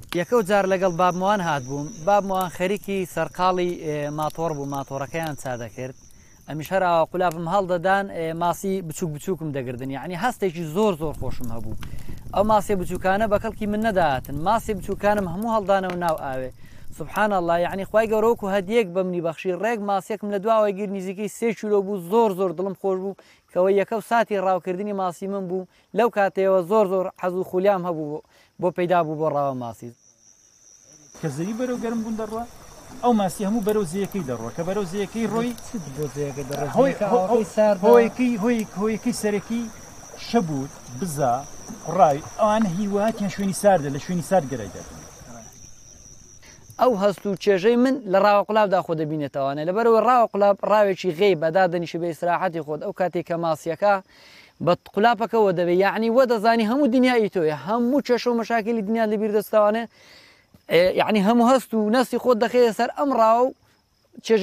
یەکەوت جار لەگەڵ بابمەوان هاتبووم بابمەوان خەریکی سەرقاڵی ماتۆڕ بوو ماتۆڕەکەیان چادەکرد ئەمیش هەر قولاپم هەڵدەدان ماسی بچووک بچووکم دەگردن یعنی هەستێکی زۆر خۆشم هەبوو ئەو ماسێ بچووکانە بە کەڵکی من نەداهاتن ماسی بچووکانم هەموو هەڵدانەوە ناو ئاوێ سبحان الله یعنی خوای گەورە وەکو هەدیەک بەمنی بەخشی ڕێک ماسێکم لە دواوەی گیر نزیکەی 3 کیلۆ بوو زۆر دڵم خۆش بوو کەەوە یەکەو ساتی ڕاوکردنی ماسی من بوو لەو کاتەوە زۆر حەز و خولیام هەبوو بۆ پەیدا بوو بۆ ڕاوە ماسی کە زەوی بەرەو گەرم بوون دەڕوا ئەو ماسی هەموو بەرەو زیەکەی دەڕوا کە بەرەو زیەکەی ڕۆی هۆیەکەی سەرەکی شەبوت بزا ڕای ئەوانە هیواتیان شوێنی ساردە لە شوێنی سارد گەرای دەکەن ئەو هەست و چێژەی من لە ڕاوە قوڵابدا خۆ دەبینێتەوەوانە لەبەرەوە ڕاوە قوڵاب ڕاوێکی غەی بەدادەنیشە بە ئیسراحەتی خۆت ئەو کاتێک کە ماسیەکە بە قولاپەکەەوە دەبێت یعنی وە دەزانی هەموو دنیای تۆیە هەموو چێشە و مەشاکلی دنیا لەبیر دەستەوانێ یعنی هەموو هەست و نەستی خۆت دەخەیە سەر ئەم ڕاو